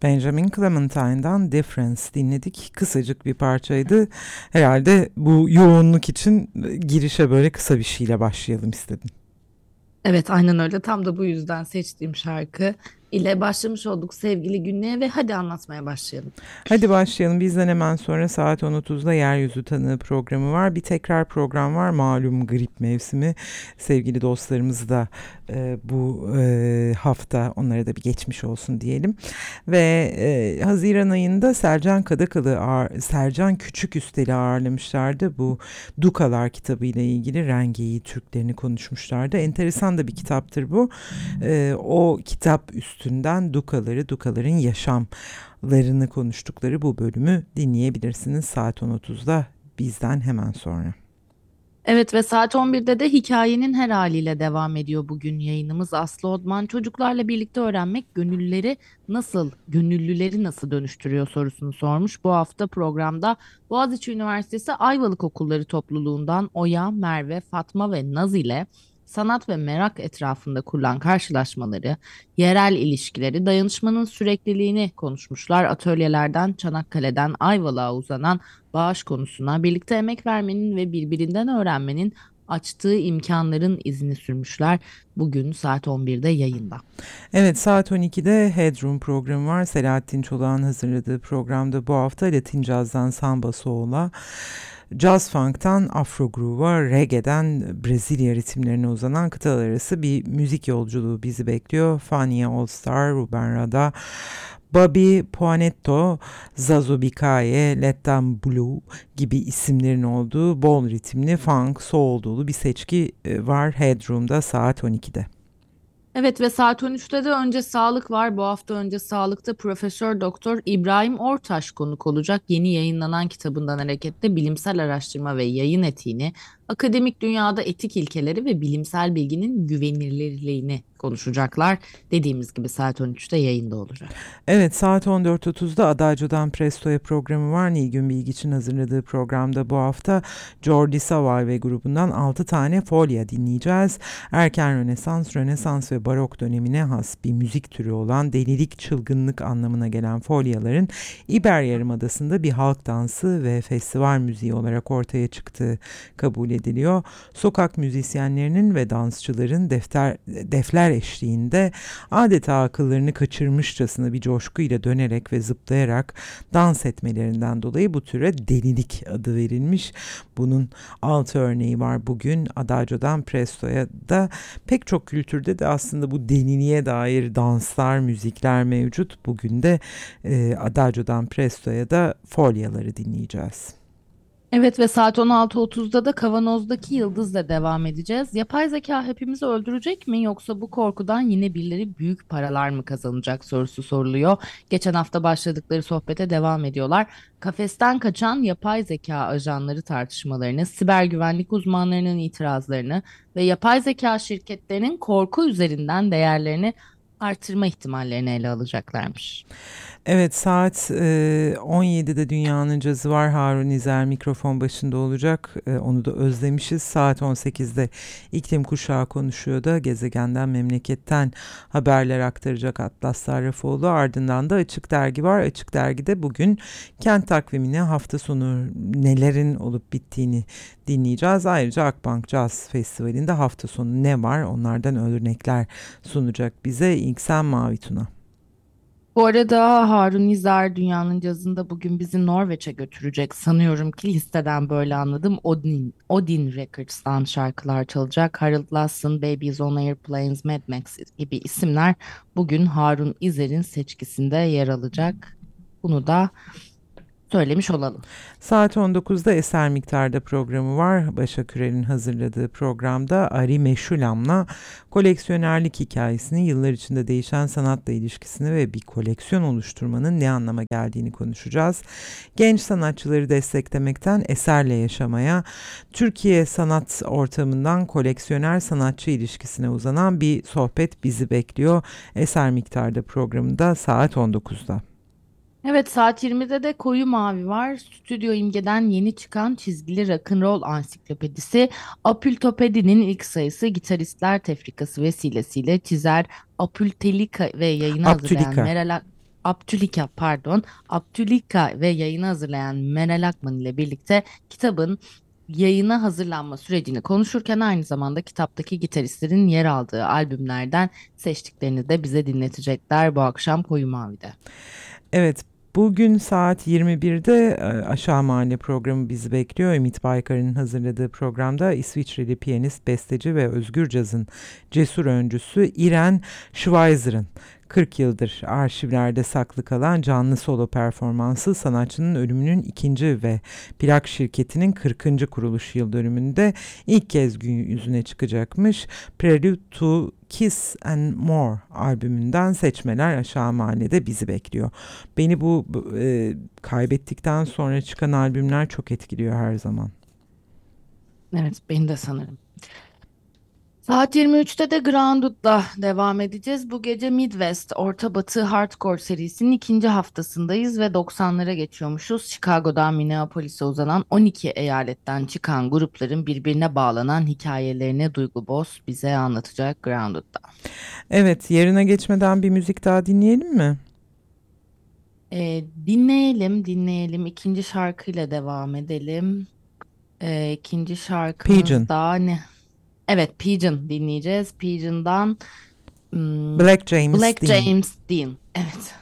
Benjamin Clementine'dan Difference dinledik. Kısacık bir parçaydı. Herhalde bu yoğunluk için girişe böyle kısa bir şeyle başlayalım istedim. Evet, aynen öyle. Tam da bu yüzden seçtiğim şarkı ile başlamış olduk sevgili Günlüğe ve hadi anlatmaya başlayalım. Hadi başlayalım. Bizden hemen sonra saat 10.30'da Yeryüzü Tanığı programı var. Bir tekrar program var. Malum grip mevsimi. Sevgili dostlarımız da bu hafta onlara da bir geçmiş olsun diyelim. Ve Haziran ayında Sercan Küçük Üstel'i ağırlamışlardı. Bu Dukalar kitabı ile ilgili Rengeyi Türklerini konuşmuşlardı. Enteresan da bir kitaptır bu. O kitap üstünden Dukaların yaşamlarını konuştukları bu bölümü dinleyebilirsiniz saat 10.30'da bizden hemen sonra. Evet ve saat 11'de de hikayenin her haliyle devam ediyor bugün yayınımız. Aslı Odman çocuklarla birlikte öğrenmek gönüllüleri nasıl dönüştürüyor sorusunu sormuş. Bu hafta programda Boğaziçi Üniversitesi Ayvalık Okulları topluluğundan Oya, Merve, Fatma ve Naz ile sanat ve merak etrafında kurulan karşılaşmaları, yerel ilişkileri, dayanışmanın sürekliliğini konuşmuşlar. Atölyelerden Çanakkale'den Ayvalık'a uzanan bağış konusuna birlikte emek vermenin ve birbirinden öğrenmenin açtığı imkanların izini sürmüşler. Bugün saat 11'de yayında. Evet, saat 12'de Headroom programı var. Selahattin Çolak'ın hazırladığı programda bu hafta Latin Caz'dan Samba Soul'a, Jazz Funk'tan Afro Groove'a, Reggae'den Brezilya ritimlerine uzanan kıtalar arası bir müzik yolculuğu bizi bekliyor. Fania All Star, Ruben Rada, Bobby Puanetto, Zazo Bikaye, Let Them Blue gibi isimlerin olduğu bol ritimli funk, soul dolu bir seçki var Headroom'da saat 12'de. Evet ve saat 13'te de önce sağlık var. Bu hafta önce sağlıkta Profesör Doktor İbrahim Ortaş konuk olacak. Yeni yayınlanan kitabından hareketle bilimsel araştırma ve yayın etiğini, akademik dünyada etik ilkeleri ve bilimsel bilginin güvenilirliğini konuşacaklar. Dediğimiz gibi saat 13'te yayında olacak. Evet, saat 14.30'da Adagio'dan Presto'ya programı var. Nilgün Bilgiç'in hazırladığı programda bu hafta Jordi Savall ve grubundan 6 tane folya dinleyeceğiz. Erken Rönesans ve Barok dönemine has bir müzik türü olan delilik, çılgınlık anlamına gelen folyaların İber Yarımadası'nda bir halk dansı ve festival müziği olarak ortaya çıktığı kabul ediliyor. Sokak müzisyenlerinin ve dansçıların defler eşliğinde adeta akıllarını kaçırmışçasına bir coşkuyla dönerek ve zıplayarak dans etmelerinden dolayı bu türe delilik adı verilmiş. Bunun 6 örneği var bugün Adagio'dan Presto'ya da pek çok kültürde de aslında bu deliliğe dair danslar, müzikler mevcut. Bugün de Adagio'dan Presto'ya da folyaları dinleyeceğiz. Evet ve saat 16.30'da da Kavanoz'daki Yıldız'la devam edeceğiz. Yapay zeka hepimizi öldürecek mi yoksa bu korkudan yine birileri büyük paralar mı kazanacak sorusu soruluyor. Geçen hafta başladıkları sohbete devam ediyorlar. Kafesten kaçan yapay zeka ajanları tartışmalarını, siber güvenlik uzmanlarının itirazlarını ve yapay zeka şirketlerinin korku üzerinden değerlerini artırma ihtimallerini ele alacaklarmış. Evet, saat 17'de Dünyanın Cazı var. Harun İzer mikrofon başında olacak. Onu da özlemişiz. Saat 18'de iklim kuşağı konuşuyor da gezegenden memleketten haberler aktaracak Atlas Sarrafoğlu. Ardından da Açık Dergi var. Açık Dergi'de bugün kent takvimine hafta sonu nelerin olup bittiğini dinleyeceğiz. Ayrıca Akbank Jazz Festivali'nde hafta sonu ne var onlardan örnekler sunacak bize İlksen Mavituna. Bu arada Harun İzer dünyanın cazında bugün bizi Norveç'e götürecek. Sanıyorum ki listeden böyle anladım. Odin Records'tan şarkılar çalacak. Harold Lassen, Babies on Airplanes, Mad Max gibi isimler bugün Harun İzer'in seçkisinde yer alacak. Bunu da söylemiş olalım. Saat 19'da Eser Miktar'da programı var. Başak Ürel'in hazırladığı programda Ari Meşulam'la koleksiyonerlik hikayesini, yıllar içinde değişen sanatla ilişkisini ve bir koleksiyon oluşturmanın ne anlama geldiğini konuşacağız. Genç sanatçıları desteklemekten eserle yaşamaya, Türkiye sanat ortamından koleksiyoner sanatçı ilişkisine uzanan bir sohbet bizi bekliyor. Eser Miktar'da programında saat 19'da. Evet saat 20'de de Koyu Mavi var. Stüdyo İmge'den yeni çıkan çizgili rock'n'roll ansiklopedisi. Apültopedi'nin ilk sayısı gitaristler tefrikası vesilesiyle çizer Apültelika ve yayını hazırlayan Aptülika. Meral. Abdülika pardon, Abdülika ve yayını hazırlayan Meral Akman ile birlikte kitabın yayına hazırlanma sürecini konuşurken aynı zamanda kitaptaki gitaristlerin yer aldığı albümlerden seçtiklerini de bize dinletecekler bu akşam Koyu Mavi'de. Evet, bugün saat 21'de Aşağı Mahalle programı bizi bekliyor. Ümit Baykar'ın hazırladığı programda İsviçreli piyanist, besteci ve özgür cazın cesur öncüsü İren Schweizer'ın 40 yıldır arşivlerde saklı kalan canlı solo performansı sanatçının ölümünün ikinci ve plak şirketinin 40. kuruluş yıl dönümünde ilk kez gün yüzüne çıkacakmış. Prelude to Kiss and More albümünden seçmeler Aşağı Mahalle'de bizi bekliyor. Beni bu kaybettikten sonra çıkan albümler çok etkiliyor her zaman. Evet, beni de sanırım. Saat 23'te de Grounded'la devam edeceğiz. Bu gece Midwest, Orta Batı Hardcore serisinin ikinci haftasındayız ve 90'lara geçiyormuşuz. Chicago'dan Minneapolis'e uzanan 12 eyaletten çıkan grupların birbirine bağlanan hikayelerini Duygu Boz bize anlatacak Grounded'da. Evet, yerine geçmeden bir müzik daha dinleyelim mi? Dinleyelim. İkinci şarkıyla devam edelim. İkinci Pigeon, şarkımız da ne? Evet, Pigeon dinleyeceğiz. Pigeon'dan Black James Black Dean. James Dean. Evet.